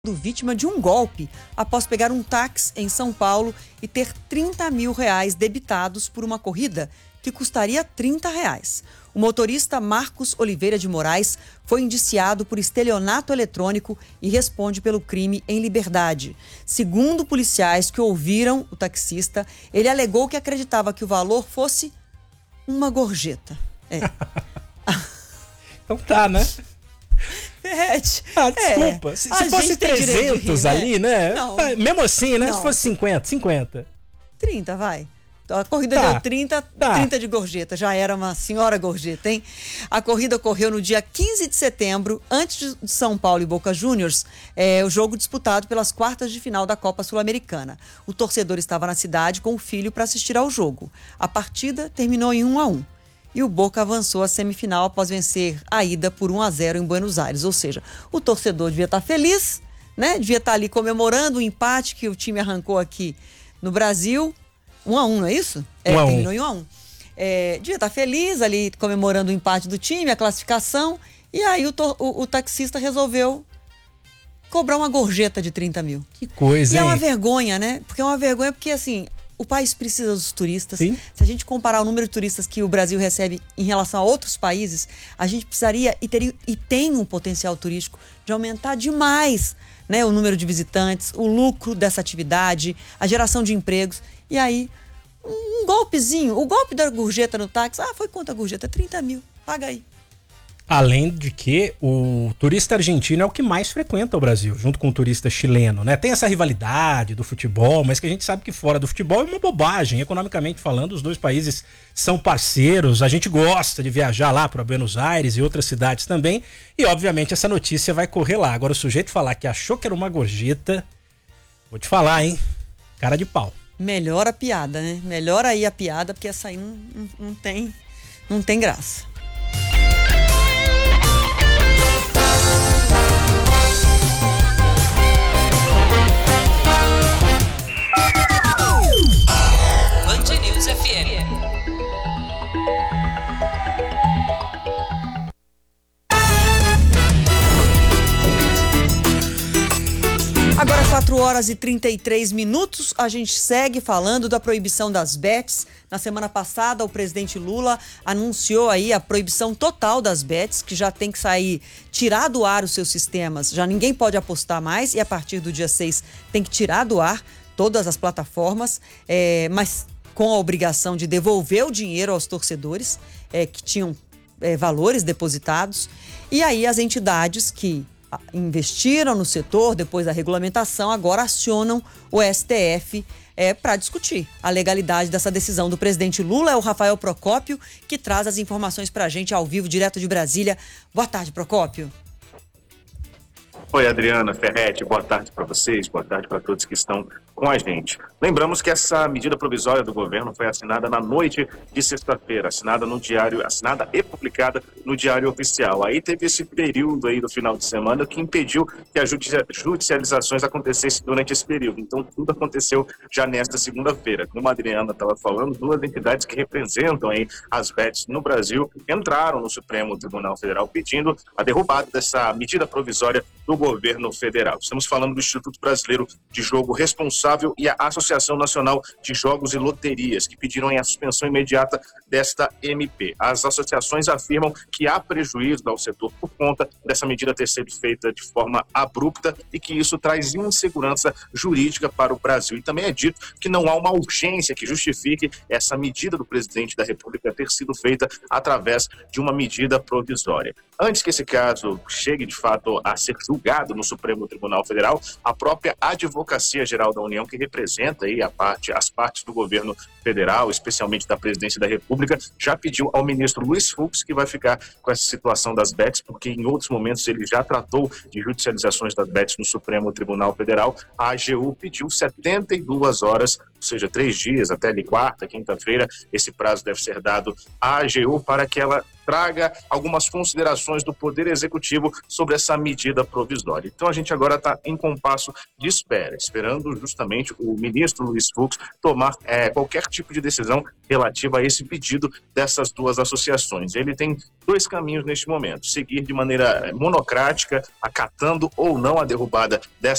vítima de um golpe após pegar um táxi em São Paulo e ter R$30 mil debitados por uma corrida que custaria R$30. O motorista Marcos Oliveira de Moraes foi indiciado por estelionato eletrônico e responde pelo crime em liberdade. Segundo policiais que ouviram o taxista, ele alegou que acreditava que o valor fosse uma gorjeta. Então tá, né? Desculpa. Se fosse 300 ali, né? Não. Mesmo assim, né? Não. Se fosse 50. 30, vai. A corrida deu 30 de gorjeta. Já era uma senhora gorjeta, hein? A corrida ocorreu no dia 15 de setembro, antes de São Paulo e Boca Juniors, o jogo disputado pelas quartas de final da Copa Sul-Americana. O torcedor estava na cidade com o filho para assistir ao jogo. A partida terminou em 1-1. E o Boca avançou à semifinal após vencer a ida por 1-0 em Buenos Aires. Ou seja, o torcedor devia estar feliz, né? Devia estar ali comemorando o empate que o time arrancou aqui no Brasil. 1-1, não é isso? Terminou em 1-1. Devia estar feliz ali comemorando o empate do time, a classificação. E aí o taxista resolveu cobrar uma gorjeta de R$30 mil. Que coisa, hein? E é uma vergonha, né? Porque é uma vergonha porque, assim, o país precisa dos turistas. Sim. Se a gente comparar o número de turistas que o Brasil recebe em relação a outros países, a gente precisaria e tem um potencial turístico de aumentar demais, né, o número de visitantes, o lucro dessa atividade, a geração de empregos. E aí, um golpezinho, o golpe da gorjeta no táxi, foi quanto a gorjeta? 30 mil, paga aí. Além de que o turista argentino é o que mais frequenta o Brasil, junto com o turista chileno, né? Tem essa rivalidade do futebol, mas que a gente sabe que fora do futebol é uma bobagem. Economicamente falando, os dois países são parceiros, a gente gosta de viajar lá para Buenos Aires e outras cidades também, e obviamente essa notícia vai correr lá. Agora, o sujeito falar que achou que era uma gorjeta, vou te falar, hein? Cara de pau. Melhor a piada, né? Melhor aí a piada, porque essa aí não tem graça. Agora 4h33, a gente segue falando da proibição das bets. Na semana passada, o presidente Lula anunciou aí a proibição total das bets, que já tem que tirar do ar os seus sistemas. Já ninguém pode apostar mais e a partir do dia 6 tem que tirar do ar todas as plataformas, mas com a obrigação de devolver o dinheiro aos torcedores que tinham valores depositados. E aí as entidades que investiram no setor depois da regulamentação agora acionam o STF para discutir a legalidade dessa decisão do presidente Lula. É o Rafael Procópio que traz as informações para a gente ao vivo, direto de Brasília. Boa tarde, Procópio. Oi, Adriana, Ferretti, boa tarde para vocês, boa tarde para todos que estão com a gente. Lembramos que essa medida provisória do governo foi assinada na noite de sexta-feira, assinada e publicada no Diário Oficial. Aí teve esse período aí do final de semana que impediu que as judicializações acontecessem durante esse período. Então tudo aconteceu já nesta segunda-feira. Como a Adriana estava falando, duas entidades que representam aí as bets no Brasil entraram no Supremo Tribunal Federal pedindo a derrubada dessa medida provisória do governo federal. Estamos falando do Instituto Brasileiro de Jogo Responsável e a Associação Nacional de Jogos e Loterias, que pediram a suspensão imediata desta MP. As associações afirmam que há prejuízo ao setor por conta dessa medida ter sido feita de forma abrupta e que isso traz insegurança jurídica para o Brasil. E também é dito que não há uma urgência que justifique essa medida do presidente da República ter sido feita através de uma medida provisória. Antes que esse caso chegue, de fato, a ser julgado no Supremo Tribunal Federal, a própria Advocacia Geral da União, que representa aí as partes do governo federal, especialmente da Presidência da República, já pediu ao ministro Luiz Fux que vai ficar com essa situação das bets, porque em outros momentos ele já tratou de judicializações das bets no Supremo Tribunal Federal. A AGU pediu 72 horas seja, 3 dias, até ali quarta, quinta-feira, esse prazo deve ser dado à AGU para que ela traga algumas considerações do Poder Executivo sobre essa medida provisória. Então a gente agora está em compasso de espera, esperando justamente o ministro Luiz Fux tomar qualquer tipo de decisão relativa a esse pedido dessas duas associações. Ele tem 2 caminhos neste momento: seguir de maneira monocrática, acatando ou não a derrubada dessa